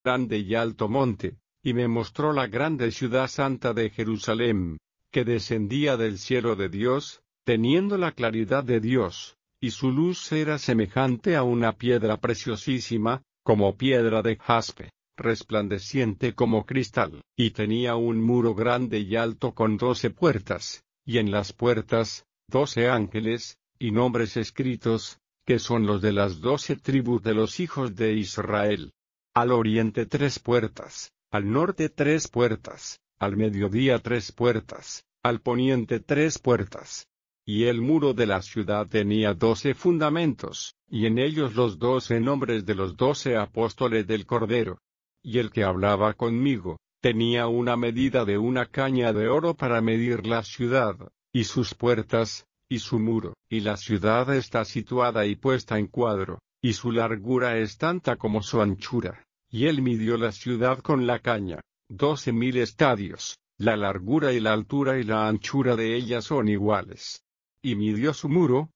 grande y alto monte, y me mostró la grande ciudad santa de Jerusalén, que descendía del cielo de Dios, teniendo la claridad de Dios, y su luz era semejante a una piedra preciosísima, como piedra de jaspe, resplandeciente como cristal, y tenía un muro grande y alto con 12 puertas, y en las puertas, 12 ángeles, y nombres escritos, que son los de las 12 tribus de los hijos de Israel. Al oriente 3 puertas, al norte 3 puertas, al mediodía 3 puertas, al poniente 3 puertas. Y el muro de la ciudad tenía 12 fundamentos, y en ellos los 12 nombres de los 12 apóstoles del Cordero. Y el que hablaba conmigo, tenía una medida de una caña de oro para medir la ciudad, y sus puertas, y su muro. Y la ciudad está situada y puesta en cuadro, y su largura es tanta como su anchura. Y él midió la ciudad con la caña, 12.000 estadios, la largura y la altura y la anchura de ella son iguales. Y midió su muro,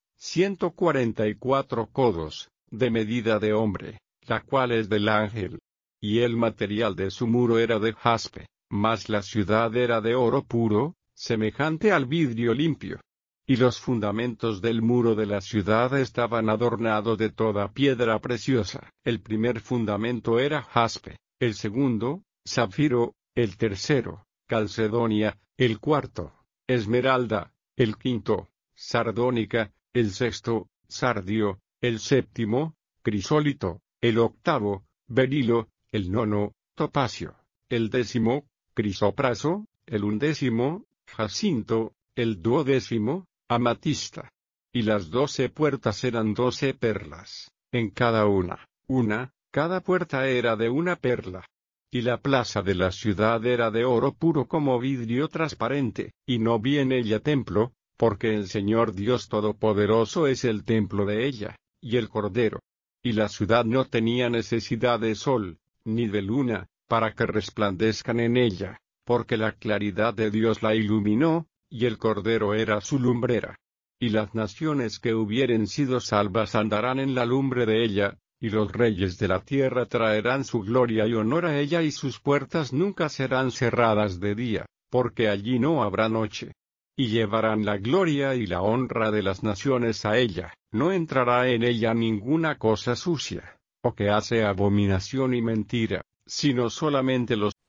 144 codos, de medida de hombre, la cual es del ángel. Y el material de su muro era de jaspe, mas la ciudad era de oro puro, semejante al vidrio limpio. Y los fundamentos del muro de la ciudad estaban adornados de toda piedra preciosa. El primer fundamento era jaspe, el segundo, zafiro, el tercero, calcedonia, el cuarto, esmeralda, el quinto, sardónica, el sexto, sardio, el séptimo, crisólito, el octavo, berilo, el nono, topacio, el décimo, crisopraso, el undécimo, jacinto, el duodécimo, amatista. Y las 12 puertas eran 12 perlas, en cada una, cada puerta era de una perla. Y la plaza de la ciudad era de oro puro como vidrio transparente, y no vi en ella templo, porque el Señor Dios Todopoderoso es el templo de ella, y el Cordero. Y la ciudad no tenía necesidad de sol, ni de luna, para que resplandezcan en ella, porque la claridad de Dios la iluminó, y el Cordero era su lumbrera. Y las naciones que hubieren sido salvas andarán en la lumbre de ella, y los reyes de la tierra traerán su gloria y honor a ella, y sus puertas nunca serán cerradas de día, porque allí no habrá noche. Y llevarán la gloria y la honra de las naciones a ella, no entrará en ella ninguna cosa sucia, o que hace abominación y mentira, sino solamente los